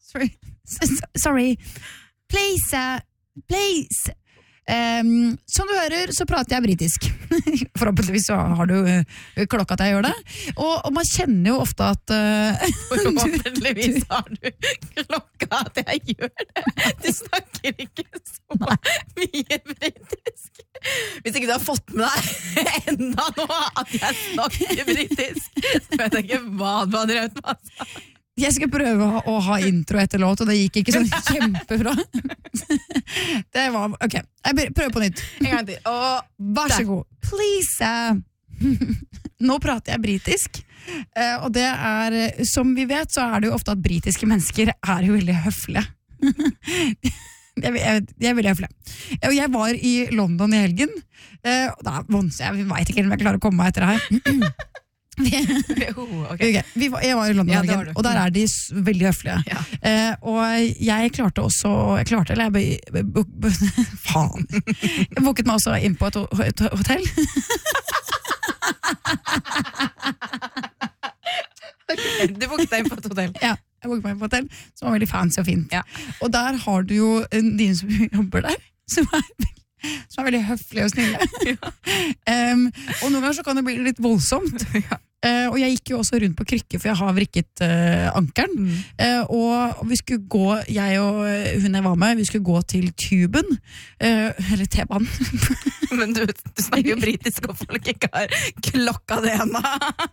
Sorry. Please. Som du hører, så prater jeg britisk. Forhåpentligvis så har du klokka at jeg gjør det. Og man kjenner jo ofte at Forhåpentligvis har du klokka at jeg gjør det. Du snakker ikke så mye britisk. Hvis ikke du har fått med deg enda nå at jeg snakker britisk, så vet jeg ikke hva du har drevet med. Jeg skal prøve å ha intro etter låt, og det gikk ikke sånn kjempebra. Det var, ok, jeg prøver på nytt. En gang til. Og vær så god. Please. Nå prater jeg britisk, og det som vi vet, så det jo ofte at britiske mennesker jo veldig høflige. Jeg er veldig høflig. Og jeg var i London i helgen, og jeg vet ikke om jeg klarer å komme meg etter det her. Okay. Jeg var i London og der de veldig høflige og jeg klarte faen jeg booket meg også inn på et hotell Du booket deg inn på et hotell? Ja, jeg booket meg inn på et hotell som var veldig fancy og fint og der har du jo de som jobber der som veldig høflige og snille og noen ganger så kan det bli litt voldsomt og jeg gikk jo også rundt på krykker for jeg har vrikket ankeren og vi skulle gå, jeg og hun jeg var med vi skulle gå til tuben eller T-banen men du snakker jo britisk og folk ikke har klokka det enda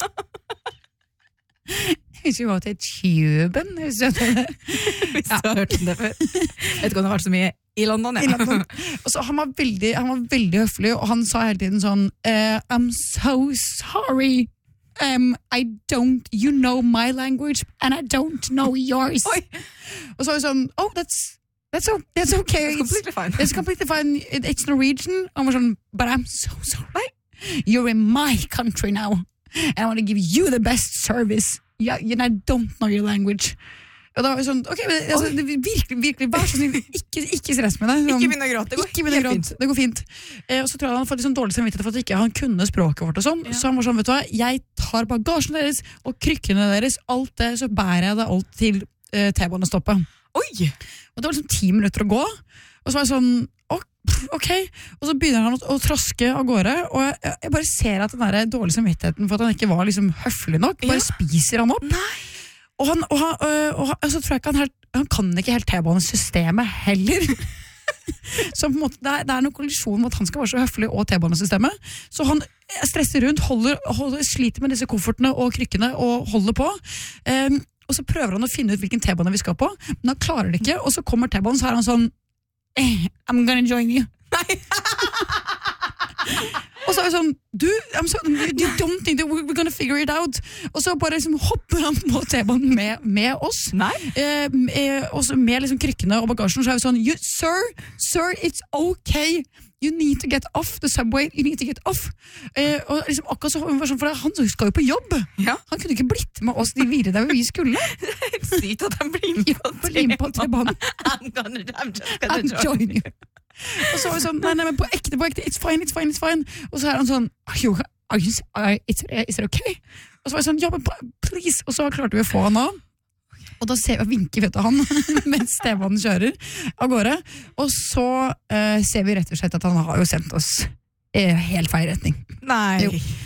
vi skulle gå til tuben hvis du har hørt om det før vet ikke om det har vært så mye I London, I London. Og så han var veldig høflig, og han sa hele tiden sånn, I'm so sorry, you know my language, and I don't know yours. Oi. Og så var jeg sånn, oh, that's okay. It's completely fine. It's Norwegian. Og han var sånn, but I'm so sorry. You're in my country now, and I want to give you the best service. And I don't know your language. Og da var vi sånn, ok, altså, virkelig, vær så snill, ikke stress med det. Ikke begynne å gråte, det går fint. Og så tror jeg han fått litt sånn dårlig samvittighet for at ikke han kunne språket vårt og sånn. Så han var sånn, vet du hva, jeg tar bagasjen deres og krykkene deres, alt det, så bærer jeg det alt til T-banestoppet. Oi! Og det var liksom 10 minutter å gå, og så var jeg sånn, ok, og så begynner han å traske av gårde, og jeg bare ser at den der dårlige samvittigheten for at han ikke var liksom høflig nok, bare spiser han opp. Nei! Og så tror jeg ikke han kan ikke helt T-banesystemet heller. Så på en måte, det noen kollisjon med at han skal være så høflig og T-banesystemet. Så han stresser rundt, sliter med disse koffertene og krykkene og holder på. Og så prøver han å finne ut hvilken T-bane vi skal på, men han klarer det ikke. Og så kommer T-banen, så han sånn I'm gonna join you. Nei! Og så sånn, you don't think that we're gonna figure it out. Og så bare liksom hopper han på T-banen med oss. Nei. Og så med liksom krykkene og bagasjen, så vi sånn, sir, it's okay. You need to get off the subway. You need to get off. Og liksom akkurat så var sånn, for han skal jo på jobb. Ja. Han kunne ikke blitt med oss de videre der vi skulle. Sykt at han blir med på T-banen. I'm just gonna join you. Og så var det sånn, nei, men på ekte, it's fine. Og så han sånn, is it okay? Og så var det sånn, ja, men please. Og så klarte vi å få han av. Og da ser vi vinker vet du, han mens T-banen kjører av gårde. Og så ser vi rett og slett at han har jo sendt oss helt feil retning. Nei.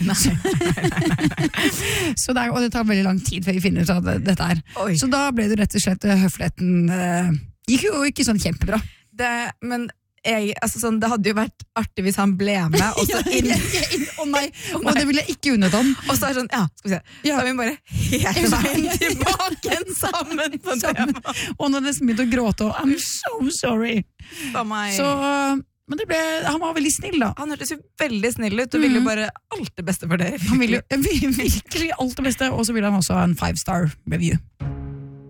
Så og det tar veldig lang tid før vi finner ut av dette her. Oi. Så da ble det rett og slett høfligheten gikk jo ikke sånn kjempebra. Men sånn, det hadde jo vært artig hvis han ble med og så nei, og det ville jeg ikke unnet han og så sånn, skal vi se så er vi bare hele veien tilbake sammen på sammen. Og han hadde nesten begynt å gråte og I'm so sorry så, men han var veldig snill da han hørtes jo veldig snill ut og ville jo bare alt det beste for dere han ville jo virkelig alt det beste og så ville han også ha en 5-star review